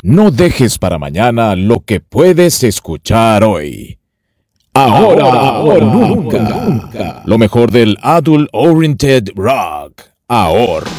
No dejes para mañana lo que puedes escuchar hoy. Ahora o nunca. Lo mejor del Adult Oriented Rock. Ahora.